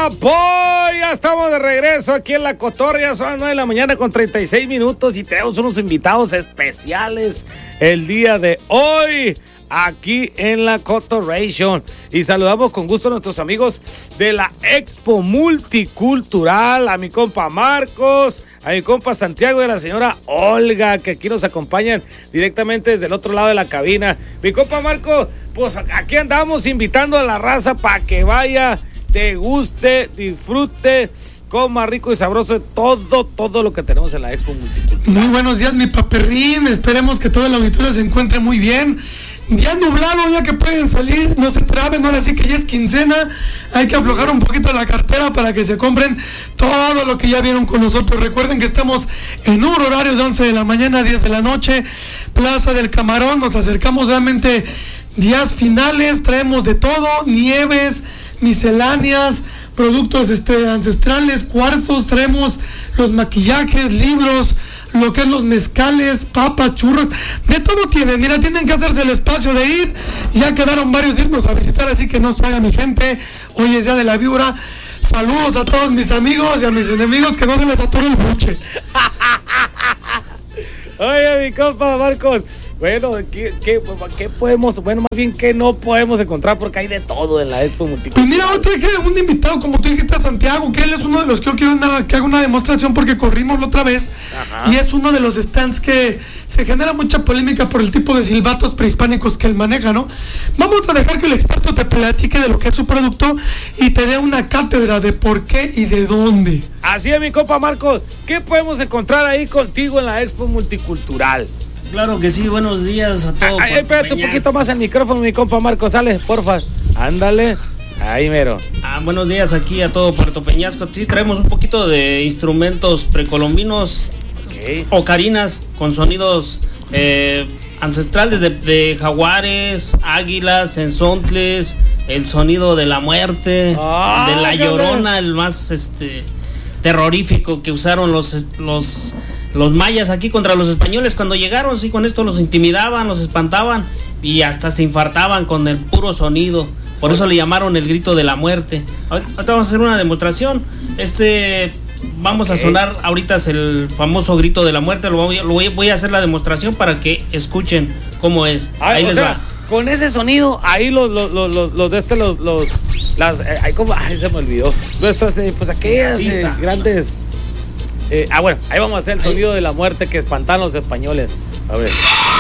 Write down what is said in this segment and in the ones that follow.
Boy, ya estamos de regreso aquí en La Cotorria, son las 9 de la mañana con 36 minutos y tenemos unos invitados especiales el día de hoy aquí en La Cotorration. Y saludamos con gusto a nuestros amigos de la Expo Multicultural, a mi compa Marcos, a mi compa Santiago y a la señora Olga, que aquí nos acompañan directamente desde el otro lado de la cabina. Mi compa Marcos, pues aquí andamos invitando a la raza para que vaya, te guste, disfrute, coma rico y sabroso de todo lo que tenemos en la Expo Multicultural. Muy buenos días, mi paperrín. Esperemos que todo el auditorio se encuentre muy bien. Ya nublado, ya que pueden salir, no se traben, ahora sí que ya es quincena, hay que aflojar un poquito la cartera para que se compren todo lo que ya vieron con nosotros. Recuerden que estamos en un horario de 11 de la mañana a 10 de la noche, Plaza del Camarón, nos acercamos realmente días finales, traemos de todo, nieves, misceláneas, productos ancestrales, cuarzos, traemos los maquillajes, libros, lo que es los mezcales, papas, churros, de todo tienen. Mira, tienen que hacerse el espacio de ir. Ya quedaron varios irnos a visitar, así que no se haga, mi gente. Hoy es día de la víbora. Saludos a todos mis amigos y a mis enemigos, que no se les atore el buche. Oye, mi compa Marcos, bueno, ¿qué podemos, bueno, más bien que no podemos encontrar? Porque hay de todo en la Expo Multicultural. Pues mira, hoy traje un invitado, como tú dijiste, a Santiago, que él es uno de los que haga una demostración porque corrimos la otra vez. Ajá. Y es uno de los stands que se genera mucha polémica por el tipo de silbatos prehispánicos que él maneja, ¿no? Vamos a dejar que el experto te platique de lo que es su producto y te dé una cátedra de por qué y de dónde. Así es, mi compa Marcos, ¿qué podemos encontrar ahí contigo en la Expo Multicultural? Claro que sí, buenos días a todos. Espérate un poquito más el micrófono, mi compa Marcos, sale, porfa, ándale, ahí mero. Buenos días aquí a todo Puerto Peñasco. Sí, traemos un poquito de instrumentos precolombinos, ocarinas con sonidos ancestrales de jaguares, águilas, zenzontles, el sonido de la muerte, de la llorona, el más terrorífico que usaron los mayas aquí contra los españoles cuando llegaron. Sí, con esto los intimidaban, los espantaban y hasta se infartaban con el puro sonido. Por eso le llamaron el grito de la muerte. Ahorita vamos a hacer una demostración. Vamos a sonar ahorita es el famoso grito de la muerte. Voy a hacer la demostración para que escuchen cómo es. Ahí les va. Con ese sonido, ahí se me olvidó. Nuestras, pues aquellas grandes. Bueno, ahí vamos a hacer el sonido de la muerte que espantan los españoles. A ver.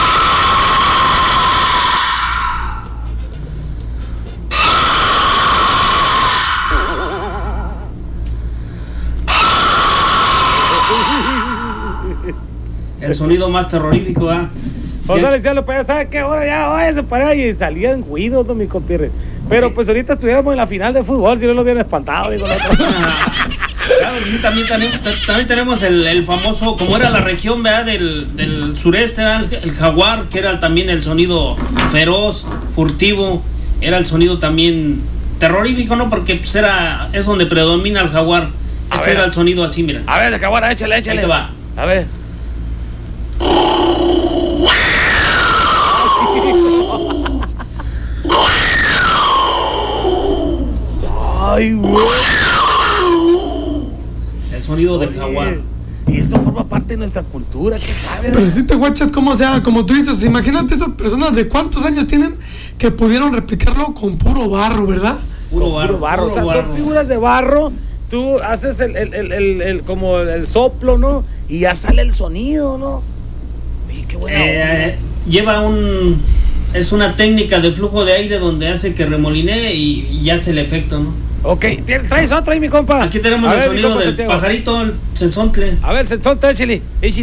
El sonido más terrorífico, O sea, le decía, ¿sabes qué? Ahora ya váyase para allá. Y salían huidos, no, mi compirre. Pero pues ahorita estuviéramos en la final de fútbol, si no lo hubieran espantado, digo. Claro, sí, también tenemos el famoso, como era la región, ¿verdad? Del sureste, ¿verdad? El jaguar, que era también el sonido feroz, furtivo, era el sonido también terrorífico, ¿no? Porque pues es donde predomina el jaguar. Era el sonido así, mira. A ver, el jaguar, échale. Ahí te va. A ver. Ay, güey. El sonido del jaguar. Y eso forma parte de nuestra cultura, ¿qué sabes? Pero si te guachas como tú dices, imagínate esas personas de cuántos años tienen que pudieron replicarlo con puro barro, ¿verdad? Puro barro. O sea, son figuras de barro. Tú haces como el soplo, ¿no? Y ya sale el sonido, ¿no? Oye, qué buena onda. Es una técnica de flujo de aire donde hace que remolinee y ya hace el efecto, ¿no? Ok, ¿traes otro ahí, mi compa? Aquí tenemos el sonido del pajarito, el cenzontle. A ver, cenzontle, échale.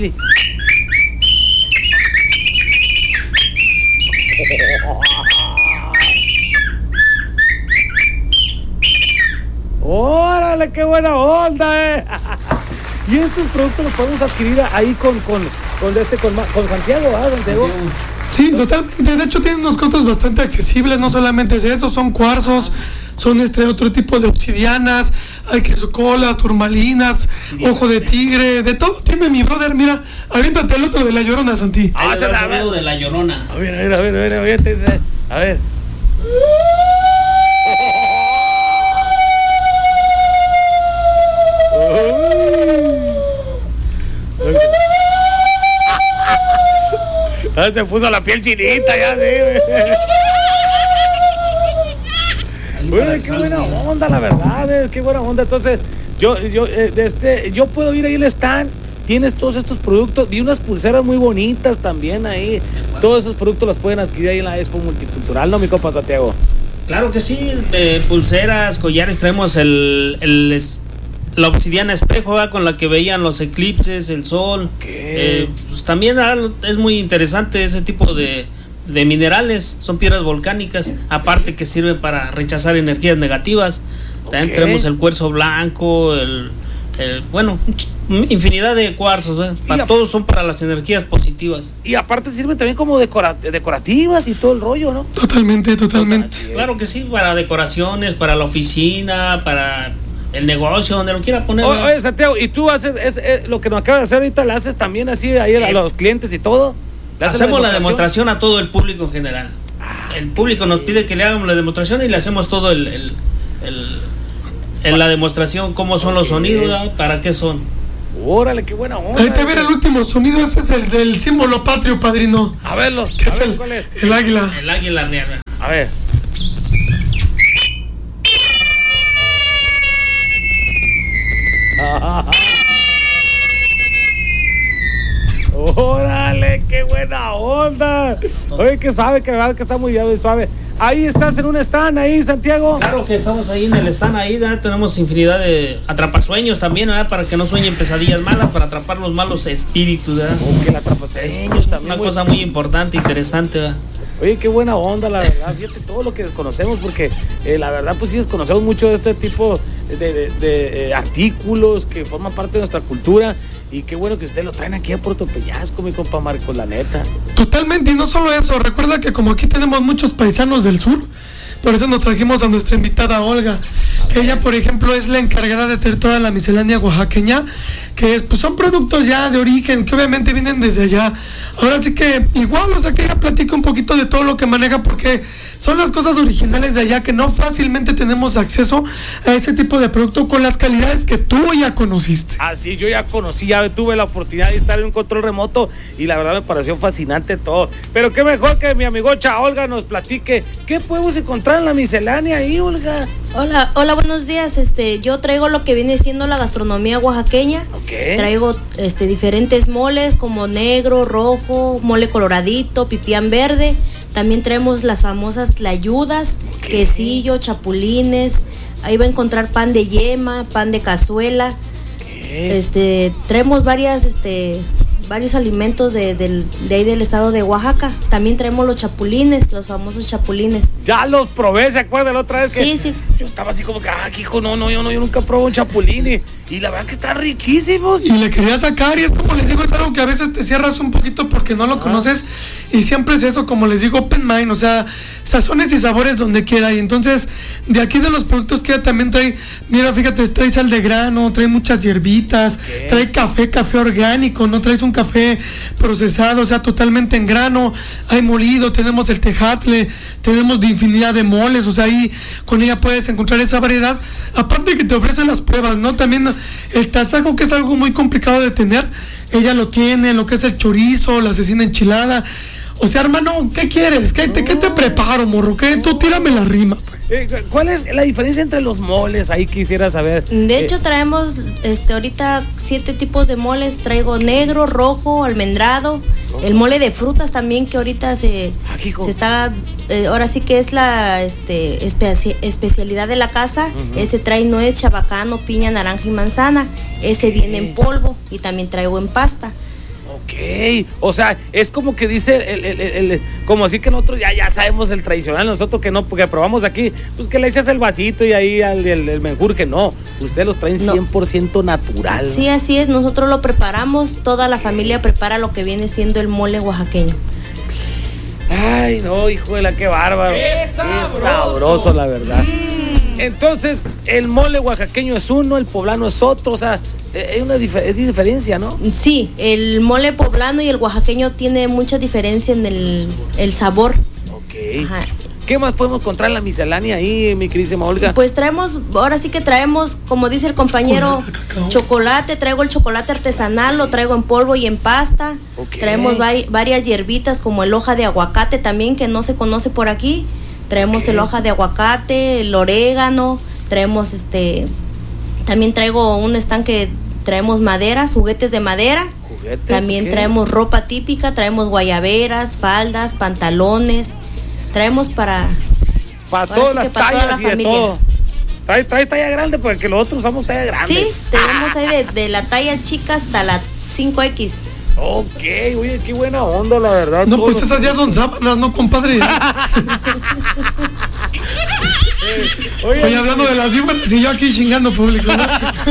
¡Órale, qué buena onda, Y estos productos los podemos adquirir ahí con Santiago, ¿verdad, Santiago? Sí, totalmente. De hecho, tienen unos costos bastante accesibles. No solamente es eso, son cuarzos, son otro tipo de obsidianas, hay crisócolas, turmalinas, ojo de tigre, de todo tiene mi brother. Mira, aviéntate el otro de la llorona, Santi. Es el sonido de la llorona. A ver. A ver. Se puso la piel chinita ya, sí, güey. Güey, qué buena onda, la verdad, qué buena onda. Entonces, yo puedo ir ahí al stand. Tienes todos estos productos. Vi unas pulseras muy bonitas también ahí. Todos esos productos los pueden adquirir ahí en la Expo Multicultural, ¿no, mi compa Santiago? Claro que sí, pulseras, collares, traemos la obsidiana espejo, ¿verdad? Con la que veían los eclipses, el sol. Pues también es muy interesante ese tipo de minerales, son piedras volcánicas, aparte que sirven para rechazar energías negativas. También tenemos el cuarzo blanco, bueno, infinidad de cuarzos, todos son para las energías positivas. Y aparte sirven también como decorativas y todo el rollo, ¿no? Totalmente. Claro que sí, para decoraciones, para la oficina, para el negocio, donde lo quiera poner. Oye, Santiago, ¿y tú haces lo que nos acabas de hacer ahorita, la haces también así ahí a los clientes y todo? Hacemos la demostración a todo el público en general. El público nos pide que le hagamos la demostración y le hacemos todo la demostración, cómo son los sonidos, ¿verdad? ¿Para qué son? Órale, qué buena onda. Ahí te ver el último sonido, ese es el del símbolo patrio, padrino. A verlo, ¿cuál es? El águila. El águila real. A ver. Órale, qué buena onda. Oye, qué suave, que la verdad que está muy suave. Ahí estás en un stand ahí, Santiago. Claro que estamos ahí en el stand ahí, ¿verdad? Tenemos infinidad de atrapasueños también, ¿verdad? Para que no sueñen pesadillas malas, para atrapar los malos espíritus, ¿verdad? Que el atrapasueños también. Una cosa muy importante, interesante, ¿verdad? Oye, qué buena onda, la verdad. Fíjate todo lo que desconocemos, porque la verdad, pues sí desconocemos mucho de este tipo de artículos que forman parte de nuestra cultura. Y qué bueno que ustedes lo traen aquí a Puerto Peñasco, mi compa Marcos, la neta. Totalmente, y no solo eso. Recuerda que como aquí tenemos muchos paisanos del sur, por eso nos trajimos a nuestra invitada Olga, que ella, por ejemplo, es la encargada de tener toda la miscelánea oaxaqueña, que pues son productos ya de origen, que obviamente vienen desde allá. Ahora sí que igual, o sea, que ella platica un poquito de todo lo que maneja, porque son las cosas originales de allá, que no fácilmente tenemos acceso a ese tipo de producto con las calidades que tú ya conociste. Así, yo ya conocí, ya tuve la oportunidad de estar en un control remoto y la verdad me pareció fascinante todo. Pero qué mejor que mi amigocha Olga nos platique qué podemos encontrar en la miscelánea ahí, Olga. Hola, buenos días. Yo traigo lo que viene siendo la gastronomía oaxaqueña. Okay. Traigo diferentes moles como negro, rojo, mole coloradito, pipián verde. También traemos las famosas tlayudas, quesillo, chapulines. Ahí va a encontrar pan de yema, pan de cazuela. Traemos varios alimentos de ahí del estado de Oaxaca. También traemos los chapulines, los famosos chapulines. Ya los probé, ¿se acuerdan la otra vez? Sí. Yo estaba así como que, hijo, no, yo nunca probé un chapulín y la verdad que están riquísimos. Y le quería sacar, y es como les digo, es algo que a veces te cierras un poquito porque no lo conoces, y siempre es eso, como les digo, open mind, o sea, sazones y sabores donde quiera. Y entonces, de aquí de los productos que ella también trae, mira, fíjate, trae sal de grano, trae muchas hierbitas, trae café orgánico, no traes un café procesado, o sea, totalmente en grano, hay molido, tenemos el tejatle, tenemos de infinidad de moles, o sea, ahí con ella puedes encontrar esa variedad, aparte que te ofrecen las pruebas, ¿no? También el tasajo, que es algo muy complicado de tener, ella lo tiene, lo que es el chorizo, la cecina enchilada. O sea, hermano, ¿qué quieres? ¿Qué te preparo, morro? ¿Qué? Tú tírame la rima. ¿Cuál es la diferencia entre los moles? Ahí quisiera saber. De hecho, traemos ahorita 7 tipos de moles. Traigo negro, rojo, almendrado. El mole de frutas también, que ahorita se está... ahora sí que es la especialidad de la casa. Ese trae nuez, chabacano, piña, naranja y manzana. Ese viene en polvo y también traigo en pasta. Ok, o sea, es como que dice como así que nosotros ya sabemos el tradicional, nosotros que no, porque probamos aquí, pues que le echas el vasito y ahí el menjurje, no, ustedes los traen 100% natural. Sí, así es, nosotros lo preparamos, toda la familia prepara lo que viene siendo el mole oaxaqueño. Ay, no, híjole, qué bárbaro. Qué sabroso, la verdad. Entonces, el mole oaxaqueño es uno, el poblano es otro, o sea, es diferencia, ¿no? Sí, el mole poblano y el oaxaqueño tiene mucha diferencia en el sabor. Ok. Ajá. ¿Qué más podemos encontrar en la miscelánea ahí, mi queridísima Olga? Pues ahora sí que traemos, como dice el compañero, chocolate. Traigo el chocolate artesanal, lo traigo en polvo y en pasta. Okay. Traemos varias hierbitas como el hoja de aguacate también, que no se conoce por aquí. Traemos el hoja de aguacate, el orégano, traemos también traigo un estanque, traemos maderas, juguetes de madera. También traemos ropa típica, traemos guayaberas, faldas, pantalones. Traemos para todas las tallas y de familia. todo. Trae talla grande porque los otros usamos talla grande. Sí, tenemos ahí de la talla chica hasta la 5X. Ok, oye, qué buena onda, la verdad. No, pues esas ya son sábanas, ¿no, compadre? Oye, hablando de las sábanas y yo aquí chingando público, ¿no?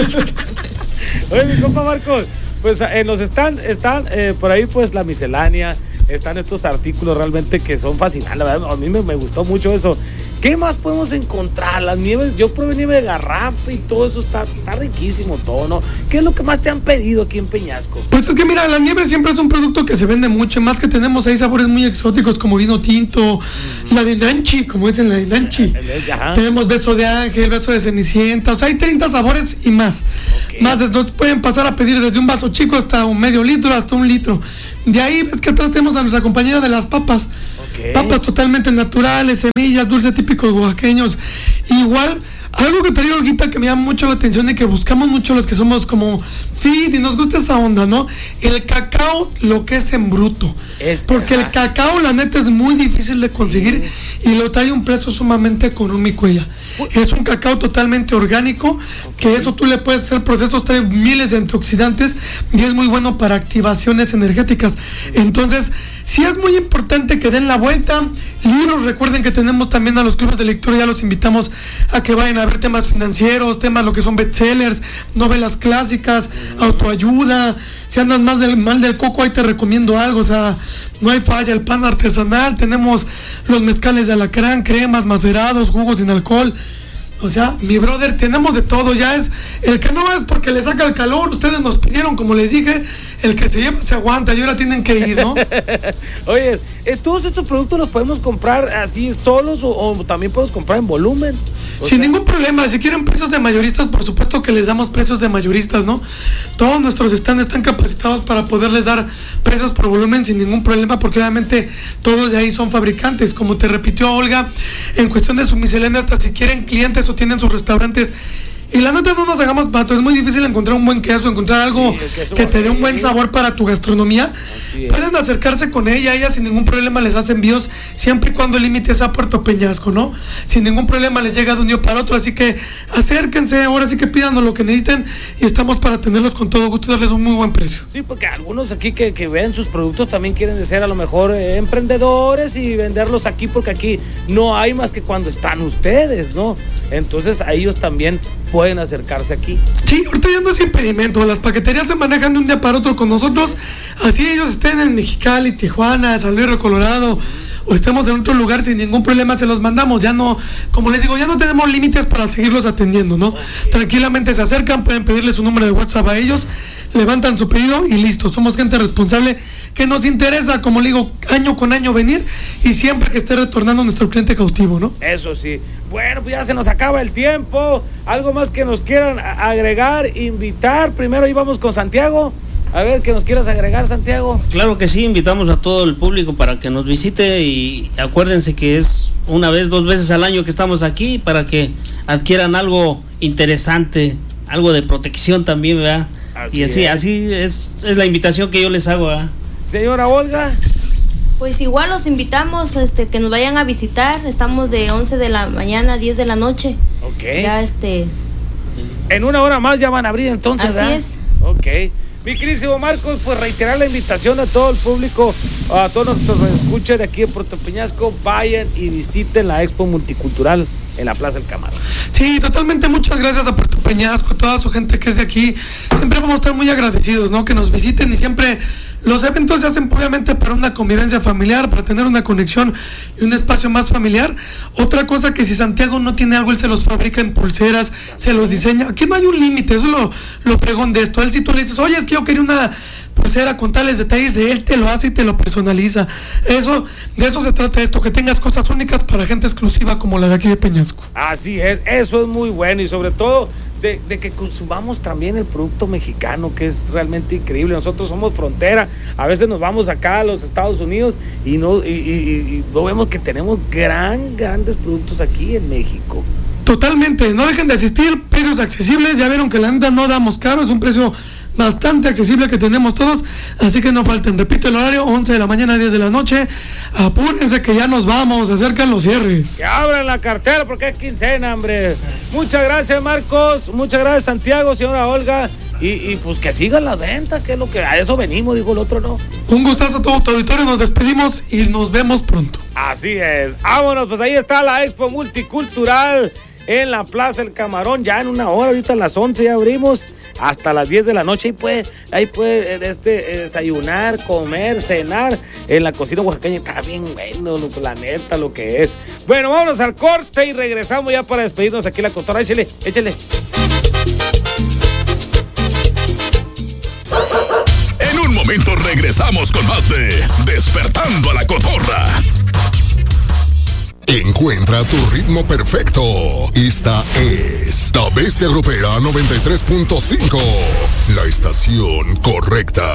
Oye, mi compa Marcos, pues en los están por ahí pues la miscelánea, están estos artículos realmente que son fascinantes, la verdad, a mí me gustó mucho eso. ¿Qué más podemos encontrar? Las nieves, yo probé nieve de garrafa y todo eso, está riquísimo todo, ¿no? ¿Qué es lo que más te han pedido aquí en Peñasco? Pues es que mira, la nieve siempre es un producto que se vende mucho, más que tenemos ahí sabores muy exóticos como vino tinto, la de Nanchi, como dicen, la de Nanchi. Tenemos beso de ángel, beso de cenicienta, o sea, hay 30 sabores y más. Okay. Más, nos pueden pasar a pedir desde un vaso chico hasta un medio litro, hasta 1 litro. De ahí ves que atrás tenemos a nuestra compañera de las papas. Okay. Papas totalmente naturales, semillas, dulces típicos oaxaqueños. Igual, algo que te digo, Olguita, que me llama mucho la atención y que buscamos mucho los que somos como fit y nos gusta esa onda, ¿no? El cacao, lo que es en bruto. Porque el cacao, la neta, es muy difícil de conseguir y lo trae un precio sumamente económico ella. Es un cacao totalmente orgánico, que eso tú le puedes hacer procesos, trae miles de antioxidantes y es muy bueno para activaciones energéticas. Entonces, sí es muy importante que den la vuelta. Libros, recuerden que tenemos también a los clubes de lectura, ya los invitamos a que vayan a ver temas financieros, temas lo que son bestsellers, novelas clásicas, autoayuda. Si andas mal del coco, ahí te recomiendo algo, o sea, no hay falla, el pan artesanal, tenemos los mezcales de alacrán, cremas, macerados, jugos sin alcohol. O sea, mi brother, tenemos de todo, ya es, el que no es porque le saca el calor, ustedes nos pidieron, como les dije, el que se lleva se aguanta y ahora tienen que ir, ¿no? Oye, ¿todos estos productos los podemos comprar así solos o también podemos comprar en volumen? Sin ningún problema, si quieren precios de mayoristas, por supuesto que les damos precios de mayoristas, ¿no? Todos nuestros stands están capacitados para poderles dar precios por volumen sin ningún problema, porque obviamente todos de ahí son fabricantes, como te repitió Olga, en cuestión de su miscelánea, hasta si quieren clientes o tienen sus restaurantes. Y la neta, no nos hagamos pato, es muy difícil encontrar un buen queso, encontrar algo que te dé un buen sabor para tu gastronomía. Pueden acercarse con ella sin ningún problema les hace envíos, siempre y cuando el límite sea Puerto Peñasco, ¿no? Sin ningún problema les llega de un día para otro, así que acérquense, ahora sí que pídanos lo que necesiten y estamos para atenderlos con todo gusto y darles un muy buen precio. Sí, porque algunos aquí que ven sus productos también quieren ser a lo mejor emprendedores y venderlos aquí, porque aquí no hay más que cuando están ustedes, ¿no? Entonces a ellos también pueden acercarse aquí. Sí, ahorita ya no es impedimento, las paqueterías se manejan de un día para otro con nosotros, así ellos estén en Mexicali, Tijuana, San Luis Río Colorado o estemos en otro lugar, sin ningún problema se los mandamos, ya no, como les digo, ya no tenemos límites para seguirlos atendiendo, ¿no? Tranquilamente se acercan, pueden pedirle su número de WhatsApp a ellos, levantan su pedido y listo, somos gente responsable que nos interesa, como le digo, año con año venir y siempre que esté retornando nuestro cliente cautivo, ¿no? Eso sí. Bueno, pues ya se nos acaba el tiempo. Algo más que nos quieran agregar, invitar. Primero íbamos con Santiago. A ver, ¿qué nos quieras agregar, Santiago? Claro que sí, invitamos a todo el público para que nos visite y acuérdense que es 1 vez, 2 veces al año que estamos aquí para que adquieran algo interesante, algo de protección también, ¿verdad? Así es la invitación que yo les hago, ¿verdad? Señora Olga. Pues igual los invitamos que nos vayan a visitar. Estamos de 11 de la mañana a 10 de la noche. Ok. Ya en 1 hora más ya van a abrir entonces, así ¿verdad? Es. Ok. Mi queridísimo Marcos, pues reiterar la invitación a todo el público, a todos nuestros escuchas de aquí de Puerto Peñasco, vayan y visiten la Expo Multicultural en la Plaza del Camarón. Sí, totalmente, muchas gracias a Puerto Peñasco, a toda su gente que es de aquí. Siempre vamos a estar muy agradecidos, ¿no? Que nos visiten y siempre Los eventos se hacen obviamente para una convivencia familiar, para tener una conexión y un espacio más familiar. Otra cosa que si Santiago no tiene algo, él se los fabrica en pulseras, se los diseña. Aquí no hay un límite, eso es lo fregón de esto. Él, si tú le dices, oye, es que yo quería una pulsera con tales detalles, él te lo hace y te lo personaliza. De eso se trata esto, que tengas cosas únicas para gente exclusiva como la de aquí de Peñasco. Así es, eso es muy bueno, y sobre todo de que consumamos también el producto mexicano, que es realmente increíble. Nosotros somos frontera, a veces nos vamos acá a los Estados Unidos y no vemos que tenemos grandes productos aquí en México. Totalmente, no dejen de asistir, precios accesibles, ya vieron que la neta no damos caro, es un precio bastante accesible que tenemos todos, así que no falten. Repito el horario, 11 de la mañana a 10 de la noche. Apúrense que ya nos vamos, se acercan los cierres. Que abran la cartera porque es quincena, hombre. Muchas gracias, Marcos, muchas gracias, Santiago, señora Olga, y pues que sigan las ventas, que es lo que a eso venimos, dijo el otro, ¿no? Un gustazo a todo tu auditorio, nos despedimos y nos vemos pronto. Así es, vámonos, pues ahí está la Expo Multicultural en la Plaza El Camarón, ya en una hora, ahorita a las 11 ya abrimos, hasta las 10 de la noche, ahí puede desayunar, comer, cenar en la cocina oaxaqueña. Está bien bueno, la neta, lo que es. Bueno, vámonos al corte y regresamos ya para despedirnos aquí en la Cotorra. Échale. En un momento regresamos con más de Despertando a la Cotorra. Encuentra tu ritmo perfecto. Esta es La Bestia Grupera 93.5, la estación correcta.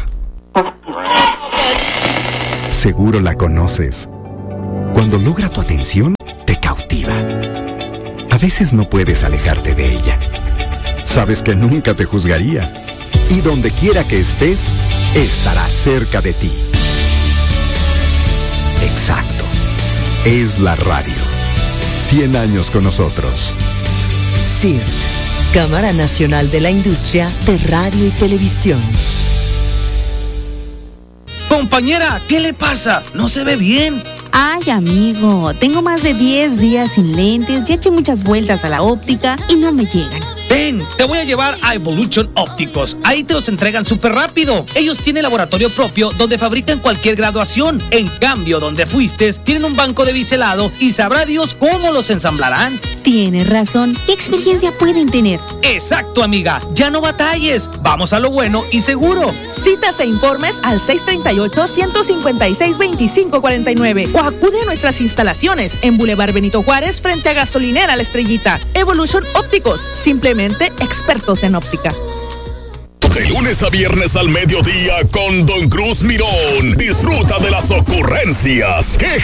Seguro la conoces. Cuando logra tu atención, te cautiva. A veces no puedes alejarte de ella. Sabes que nunca te juzgaría. Y donde quiera que estés, estará cerca de ti. Exacto. Es la radio. 100 años con nosotros. CIRT, Cámara Nacional de la Industria de Radio y Televisión. Compañera, ¿qué le pasa? ¿No se ve bien? Ay, amigo, tengo más de 10 días sin lentes, ya eché muchas vueltas a la óptica y no me llegan. Ven, te voy a llevar a Evolution Ópticos. Ahí te los entregan súper rápido. Ellos tienen laboratorio propio donde fabrican cualquier graduación. En cambio, donde fuiste, tienen un banco de biselado y sabrá Dios cómo los ensamblarán. Tienes razón. ¿Qué experiencia pueden tener? Exacto, amiga. Ya no batalles. Vamos a lo bueno y seguro. Citas e informes al 638-156-2549 o acude a nuestras instalaciones en Boulevard Benito Juárez frente a Gasolinera La Estrellita. Evolution Ópticos, simplemente expertos en óptica. De lunes a viernes al mediodía con Don Cruz Mirón. Disfruta de las ocurrencias,